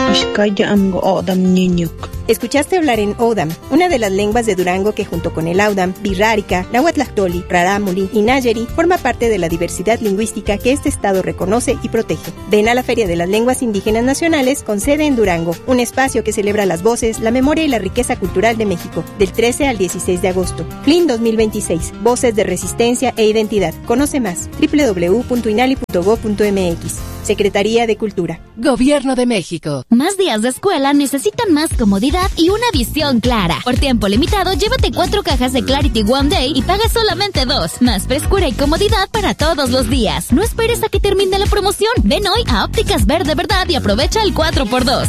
Escuchaste hablar en O'odham, una de las lenguas de Durango que junto con el Audam, Birrárica, Nahuatlactoli, Rarámuri y Nayeri forma parte de la diversidad lingüística que este estado reconoce y protege. Ven a la Feria de las Lenguas Indígenas Nacionales con sede en Durango, un espacio que celebra las voces, la memoria y la riqueza cultural de México, del 13 al 16 de agosto. FLIN 2026, Voces de Resistencia e Identidad. Conoce más, www.inali.gov.mx. Secretaría de Cultura. Gobierno de México. Más días de escuela necesitan más comodidad y una visión clara. Por tiempo limitado, llévate 4 cajas de Clarity One Day y paga solamente 2. Más frescura y comodidad para todos los días. No esperes a que termine la promoción. Ven hoy a Ópticas Verde Verdad y aprovecha el 4x2.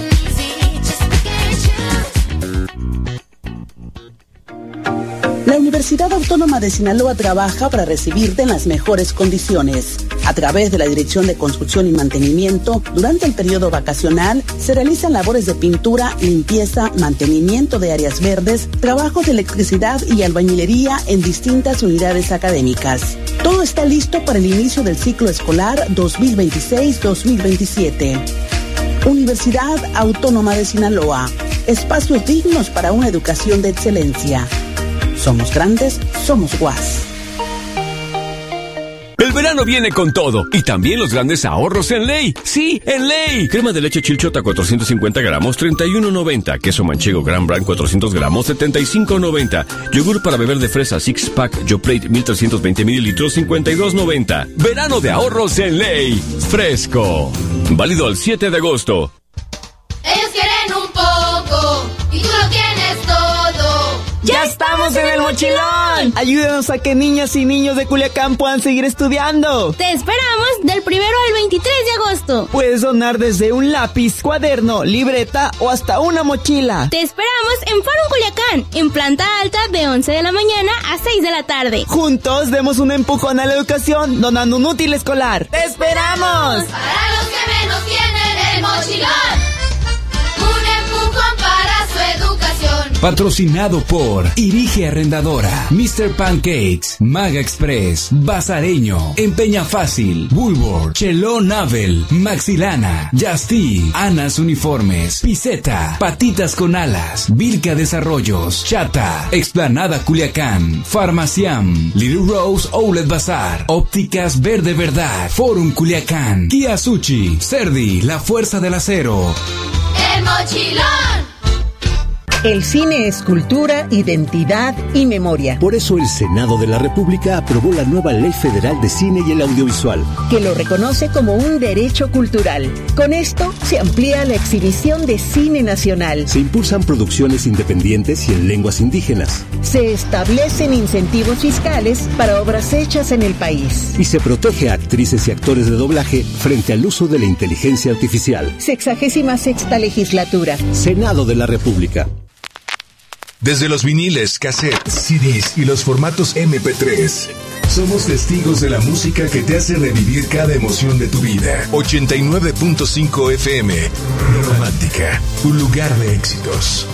La Universidad Autónoma de Sinaloa trabaja para recibirte en las mejores condiciones. A través de la Dirección de Construcción y Mantenimiento, durante el periodo vacacional, se realizan labores de pintura, limpieza, mantenimiento de áreas verdes, trabajos de electricidad y albañilería en distintas unidades académicas. Todo está listo para el inicio del ciclo escolar 2026-2027. Universidad Autónoma de Sinaloa. Espacios dignos para una educación de excelencia. Somos grandes, somos UAS. El verano viene con todo y también los grandes ahorros en Ley. Sí, en Ley. Crema de leche Chilchota 450 gramos, 31.90. Queso manchego Gran Brand 400 gramos, 75.90. Yogur para beber de fresa Six Pack Yoplait 1320 mililitros, 52.90. Verano de ahorros en Ley. Fresco. Válido al 7 de agosto. Ellos quieren un poco y tú lo tienes todo. ¡Ya estamos en el mochilón! Ayúdanos a que niñas y niños de Culiacán puedan seguir estudiando. Te esperamos del 1 al 23 de agosto. Puedes donar desde un lápiz, cuaderno, libreta o hasta una mochila. Te esperamos en Forum Culiacán, en planta alta de 11 de la mañana a 6 de la tarde. Juntos demos un empujón a la educación donando un útil escolar. ¡Te esperamos! Para los que menos tienen el mochilón, un empujón para su educación. Patrocinado por Irige Arrendadora, Mr. Pancakes, Maga Express, Bazareño, Empeña Fácil, Bulwark, Cheló Navel, Maxilana, Justy, Anas Uniformes, Piseta, Patitas con Alas, Vilca Desarrollos, Chata, Explanada Culiacán, Farmaciam, Little Rose Outlet Bazar, Ópticas Verde Verdad, Forum Culiacán, Kia Sushi, Cerdi, La Fuerza del Acero. El mochilón. El cine es cultura, identidad y memoria. Por eso el Senado de la República aprobó la nueva Ley Federal de Cine y el Audiovisual, que lo reconoce como un derecho cultural. Con esto se amplía la exhibición de cine nacional. Se impulsan producciones independientes y en lenguas indígenas. Se establecen incentivos fiscales para obras hechas en el país. Y se protege a actrices y actores de doblaje frente al uso de la inteligencia artificial. 66ª legislatura. Senado de la República. Desde los viniles, cassettes, CDs y los formatos MP3, somos testigos de la música que te hace revivir cada emoción de tu vida. 89.5 FM, Romántica, un lugar de éxitos.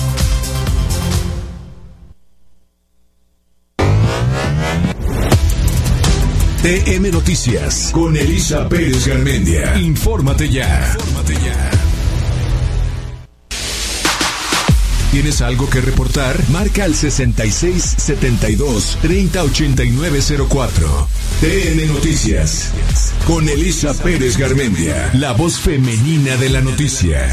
TM Noticias, con Elisa Pérez Garmendia. Infórmate ya. ¿Tienes algo que reportar? Marca al 6672-308904. TN Noticias. Con Elisa Pérez Garmendia, la voz femenina de la noticia.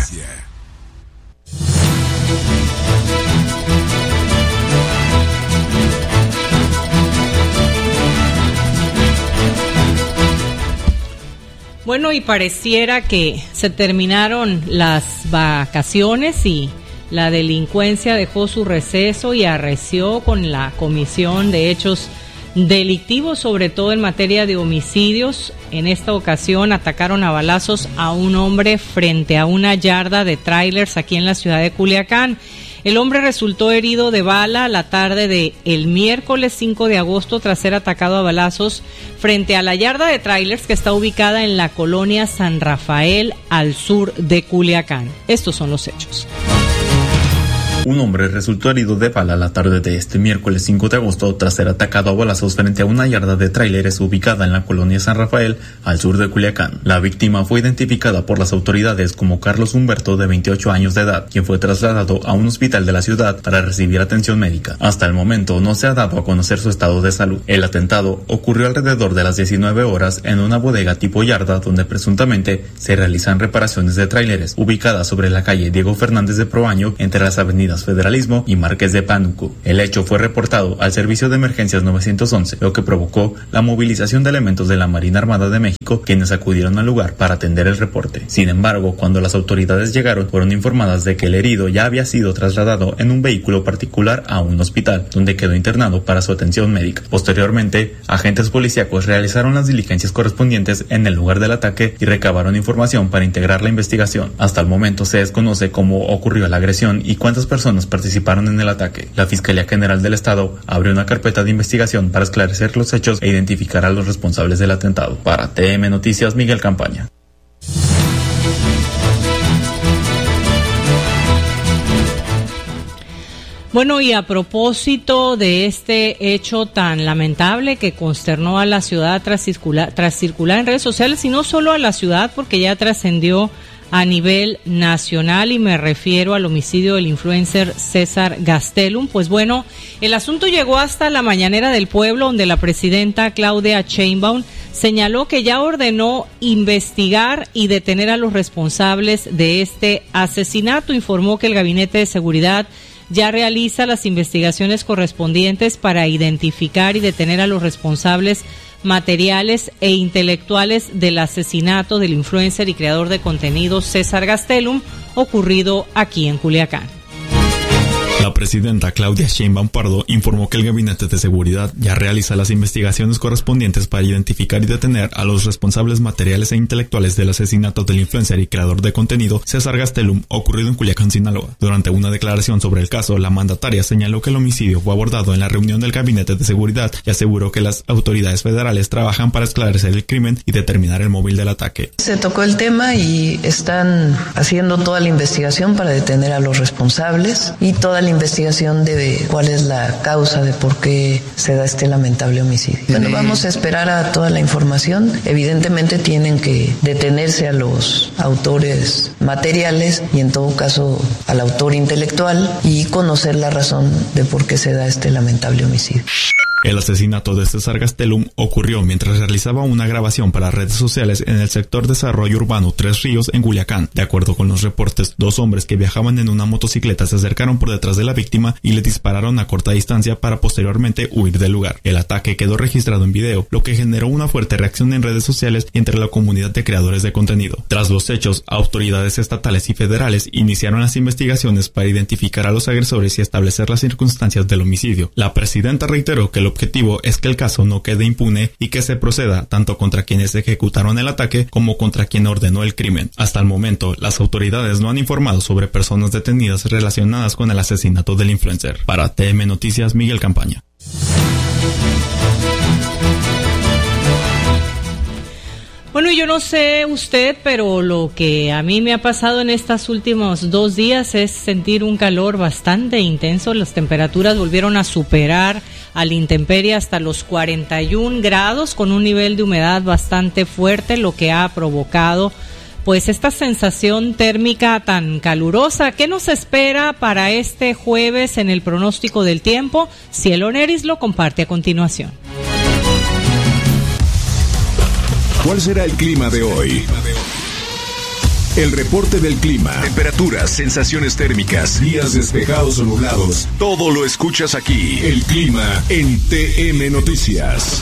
Bueno, y pareciera que se terminaron las vacaciones y la delincuencia dejó su receso y arreció con la comisión de hechos delictivos, sobre todo en materia de homicidios. En esta ocasión atacaron a balazos a un hombre frente a una yarda de trailers aquí en la ciudad de Culiacán. El hombre resultó herido de bala la tarde de el miércoles 5 de agosto tras ser atacado a balazos frente a la yarda de trailers que está ubicada en la colonia San Rafael al sur de Culiacán. Estos son los hechos. Un hombre resultó herido de bala la tarde de este miércoles 5 de agosto tras ser atacado a balazos frente a una yarda de tráileres ubicada en la colonia San Rafael, al sur de Culiacán. La víctima fue identificada por las autoridades como Carlos Humberto, de 28 años de edad, quien fue trasladado a un hospital de la ciudad para recibir atención médica. Hasta el momento no se ha dado a conocer su estado de salud. El atentado ocurrió alrededor de las 19 horas en una bodega tipo yarda donde presuntamente se realizan reparaciones de tráileres, ubicada sobre la calle Diego Fernández de Proaño, entre las avenidas Federalismo y Marqués de Pánuco. El hecho fue reportado al Servicio de Emergencias 911, lo que provocó la movilización de elementos de la Marina Armada de México, quienes acudieron al lugar para atender el reporte. Sin embargo, cuando las autoridades llegaron, fueron informadas de que el herido ya había sido trasladado en un vehículo particular a un hospital, donde quedó internado para su atención médica. Posteriormente, agentes policíacos realizaron las diligencias correspondientes en el lugar del ataque y recabaron información para integrar la investigación. Hasta el momento se desconoce cómo ocurrió la agresión y cuántas personas participaron en el ataque. La Fiscalía General del Estado abrió una carpeta de investigación para esclarecer los hechos e identificar a los responsables del atentado. Para TM Noticias, Miguel Campaña. Bueno, y a propósito de este hecho tan lamentable que consternó a la ciudad tras circular en redes sociales, y no solo a la ciudad, porque ya trascendió a nivel nacional, y me refiero al homicidio del influencer César Gastelum. Pues bueno, el asunto llegó hasta la mañanera del pueblo, donde la presidenta Claudia Sheinbaum señaló que ya ordenó investigar y detener a los responsables de este asesinato. Informó que el Gabinete de Seguridad ya realiza las investigaciones correspondientes para identificar y detener a los responsables materiales e intelectuales del asesinato del influencer y creador de contenido César Gastelum, ocurrido aquí en Culiacán. La presidenta Claudia Sheinbaum Pardo informó que el Gabinete de Seguridad ya realiza las investigaciones correspondientes para identificar y detener a los responsables materiales e intelectuales del asesinato del influencer y creador de contenido César Gastelum, ocurrido en Culiacán, Sinaloa. Durante una declaración sobre el caso, la mandataria señaló que el homicidio fue abordado en la reunión del Gabinete de Seguridad y aseguró que las autoridades federales trabajan para esclarecer el crimen y determinar el móvil del ataque. Se tocó el tema y están haciendo toda la investigación para detener a los responsables y toda la investigación de cuál es la causa de por qué se da este lamentable homicidio. Bueno, vamos a esperar a toda la información. Evidentemente tienen que detenerse a los autores materiales y en todo caso al autor intelectual y conocer la razón de por qué se da este lamentable homicidio. El asesinato de César Gastelum ocurrió mientras realizaba una grabación para redes sociales en el sector Desarrollo Urbano Tres Ríos, en Culiacán. De acuerdo con los reportes, dos hombres que viajaban en una motocicleta se acercaron por detrás de la víctima y le dispararon a corta distancia para posteriormente huir del lugar. El ataque quedó registrado en video, lo que generó una fuerte reacción en redes sociales y entre la comunidad de creadores de contenido. Tras los hechos, autoridades estatales y federales iniciaron las investigaciones para identificar a los agresores y establecer las circunstancias del homicidio. La presidenta reiteró que el objetivo es que el caso no quede impune y que se proceda tanto contra quienes ejecutaron el ataque como contra quien ordenó el crimen. Hasta el momento, las autoridades no han informado sobre personas detenidas relacionadas con el asesinato del influencer. Para TM Noticias, Miguel Campaña. Bueno, yo no sé usted, pero lo que a mí me ha pasado en estos últimos 2 días es sentir un calor bastante intenso. Las temperaturas volvieron a superar a la intemperie hasta los 41 grados, con un nivel de humedad bastante fuerte, lo que ha provocado pues esta sensación térmica tan calurosa. ¿Qué nos espera para este jueves en el pronóstico del tiempo? Cielo Neris lo comparte a continuación. ¿Cuál será el clima de hoy? El reporte del clima. Temperaturas, sensaciones térmicas, días despejados o nublados. Todo lo escuchas aquí. El clima en TM Noticias.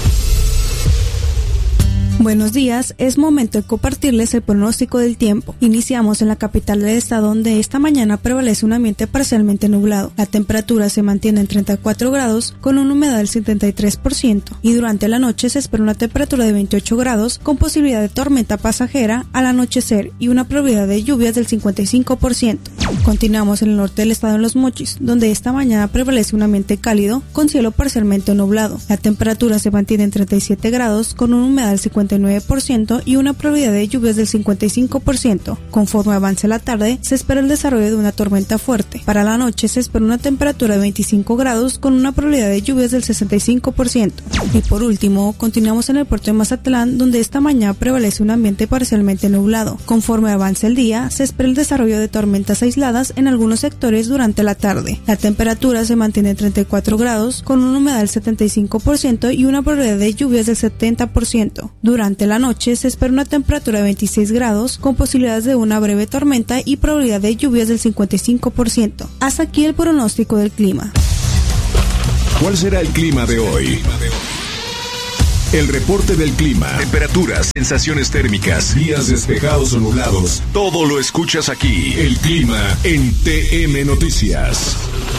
Buenos días, es momento de compartirles el pronóstico del tiempo. Iniciamos en la capital del estado, donde esta mañana prevalece un ambiente parcialmente nublado. La temperatura se mantiene en 34 grados con una humedad del 73% y durante la noche se espera una temperatura de 28 grados con posibilidad de tormenta pasajera al anochecer y una probabilidad de lluvias del 55%. Continuamos en el norte del estado en Los Mochis, donde esta mañana prevalece un ambiente cálido con cielo parcialmente nublado. La temperatura se mantiene en 37 grados con una humedad del 59% y una probabilidad de lluvias del 55%. Conforme avance la tarde, se espera el desarrollo de una tormenta fuerte. Para la noche se espera una temperatura de 25 grados con una probabilidad de lluvias del 65%. Y por último, continuamos en el puerto de Mazatlán, donde esta mañana prevalece un ambiente parcialmente nublado. Conforme avance el día, se espera el desarrollo de tormentas aisladas en algunos sectores durante la tarde. La temperatura se mantiene en 34 grados con una humedad del 75% y una probabilidad de lluvias del 70%. Durante la noche se espera una temperatura de 26 grados con posibilidades de una breve tormenta y probabilidad de lluvias del 55%. Hasta aquí el pronóstico del clima. ¿Cuál será el clima de hoy? El reporte del clima, temperaturas, sensaciones térmicas, días despejados o nublados. Todo lo escuchas aquí. El clima en TM Noticias.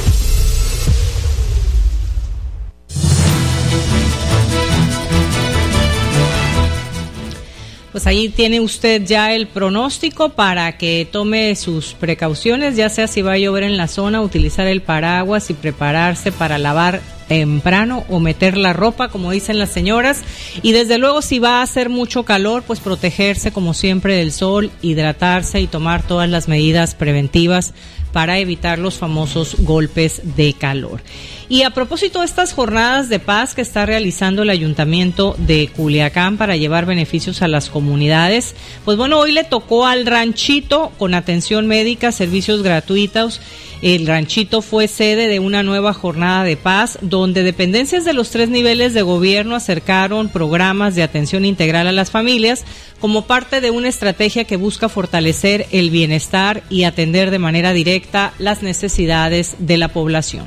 Pues ahí tiene usted ya el pronóstico para que tome sus precauciones, ya sea si va a llover en la zona, utilizar el paraguas y prepararse para lavar temprano o meter la ropa, como dicen las señoras. Y desde luego, si va a hacer mucho calor, pues protegerse como siempre del sol, hidratarse y tomar todas las medidas preventivas para evitar los famosos golpes de calor. Y a propósito de estas jornadas de paz que está realizando el Ayuntamiento de Culiacán para llevar beneficios a las comunidades, pues bueno, hoy le tocó al Ranchito con atención médica, servicios gratuitos. El Ranchito fue sede de una nueva jornada de paz donde dependencias de los 3 niveles de gobierno acercaron programas de atención integral a las familias como parte de una estrategia que busca fortalecer el bienestar y atender de manera directa las necesidades de la población.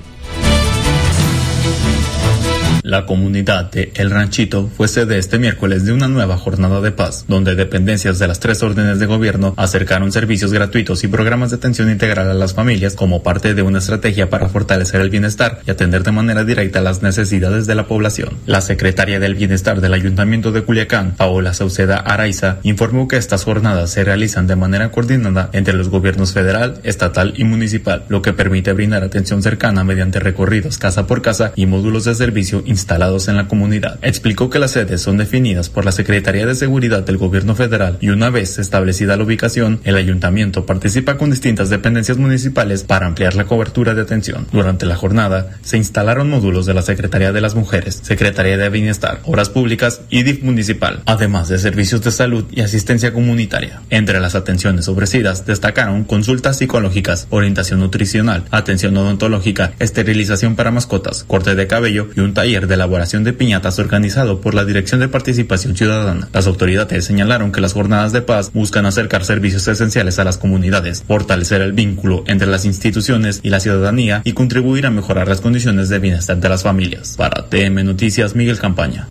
La comunidad de El Ranchito fue sede este miércoles de una nueva jornada de paz, donde dependencias de las 3 órdenes de gobierno acercaron servicios gratuitos y programas de atención integral a las familias como parte de una estrategia para fortalecer el bienestar y atender de manera directa las necesidades de la población. La secretaria del Bienestar del Ayuntamiento de Culiacán, Paola Sauceda Araiza, informó que estas jornadas se realizan de manera coordinada entre los gobiernos federal, estatal y municipal, lo que permite brindar atención cercana mediante recorridos casa por casa y módulos de servicio instalados en la comunidad. Explicó que las sedes son definidas por la Secretaría de Seguridad del Gobierno Federal y una vez establecida la ubicación, el ayuntamiento participa con distintas dependencias municipales para ampliar la cobertura de atención. Durante la jornada, se instalaron módulos de la Secretaría de las Mujeres, Secretaría de Bienestar, Obras Públicas y DIF municipal, además de servicios de salud y asistencia comunitaria. Entre las atenciones ofrecidas destacaron consultas psicológicas, orientación nutricional, atención odontológica, esterilización para mascotas, corte de cabello y un taller de elaboración de piñatas organizado por la Dirección de Participación Ciudadana. Las autoridades señalaron que las jornadas de paz buscan acercar servicios esenciales a las comunidades, fortalecer el vínculo entre las instituciones y la ciudadanía y contribuir a mejorar las condiciones de bienestar de las familias. Para TM Noticias, Miguel Campaña.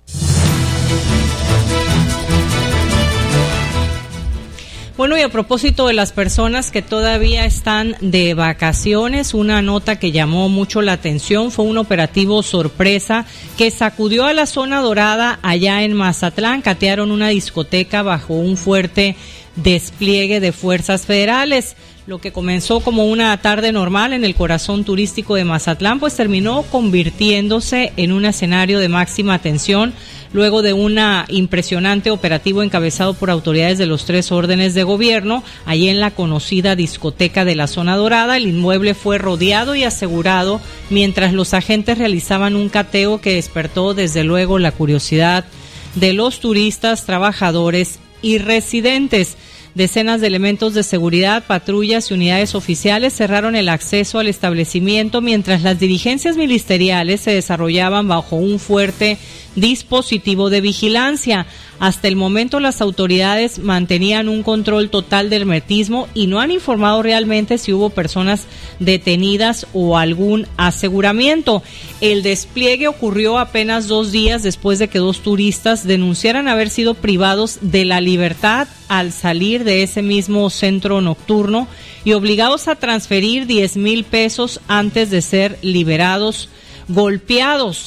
Bueno, y a propósito de las personas que todavía están de vacaciones, una nota que llamó mucho la atención fue un operativo sorpresa que sacudió a la zona dorada allá en Mazatlán. Catearon una discoteca bajo un fuerte despliegue de fuerzas federales. Lo que comenzó como una tarde normal en el corazón turístico de Mazatlán, pues terminó convirtiéndose en un escenario de máxima atención luego de un impresionante operativo encabezado por autoridades de los 3 órdenes de gobierno. Allí en la conocida discoteca de la Zona Dorada, el inmueble fue rodeado y asegurado mientras los agentes realizaban un cateo que despertó desde luego la curiosidad de los turistas, trabajadores y residentes. Decenas de elementos de seguridad, patrullas y unidades oficiales cerraron el acceso al establecimiento mientras las diligencias ministeriales se desarrollaban bajo un fuerte dispositivo de vigilancia. Hasta el momento las autoridades mantenían un control total del hermetismo y no han informado realmente si hubo personas detenidas o algún aseguramiento. El despliegue ocurrió apenas 2 días después de que 2 turistas denunciaran haber sido privados de la libertad al salir de ese mismo centro nocturno y obligados a transferir 10,000 pesos antes de ser liberados, golpeados.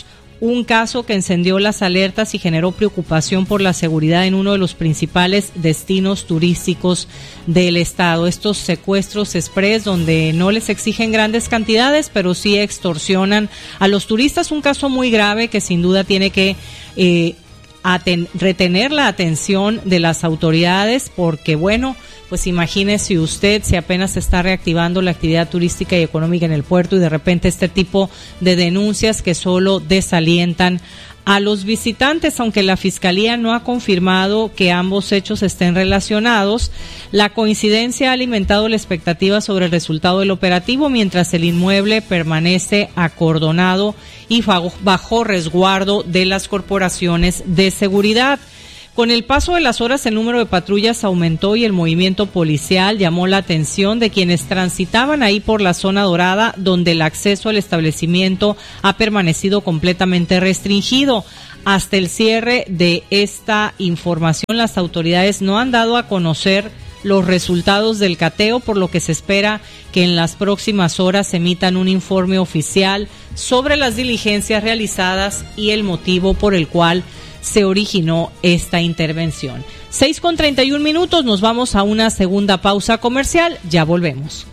un caso que encendió las alertas y generó preocupación por la seguridad en uno de los principales destinos turísticos del estado. Estos secuestros express donde no les exigen grandes cantidades, pero sí extorsionan a los turistas. Un caso muy grave que sin duda tiene que retener la atención de las autoridades, porque bueno, pues imagínese usted si apenas se está reactivando la actividad turística y económica en el puerto y de repente este tipo de denuncias que solo desalientan a los visitantes. Aunque la Fiscalía no ha confirmado que ambos hechos estén relacionados, la coincidencia ha alimentado la expectativa sobre el resultado del operativo, mientras el inmueble permanece acordonado y bajo resguardo de las corporaciones de seguridad. Con el paso de las horas, el número de patrullas aumentó y el movimiento policial llamó la atención de quienes transitaban ahí por la zona dorada, donde el acceso al establecimiento ha permanecido completamente restringido. Hasta el cierre de esta información, las autoridades no han dado a conocer los resultados del cateo, por lo que se espera que en las próximas horas emitan un informe oficial sobre las diligencias realizadas y el motivo por el cual se originó esta intervención. 6:31, nos vamos a una segunda pausa comercial, ya volvemos.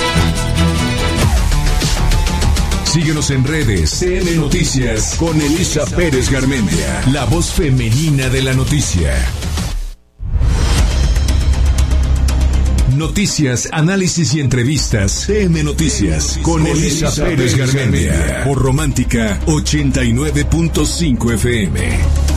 Síguenos en redes, CN Noticias, con Elisa Pérez Garmendia, la voz femenina de la noticia. Noticias, análisis y entrevistas. CM Noticias con Elisa Pérez Garmendia por Romántica 89.5 FM.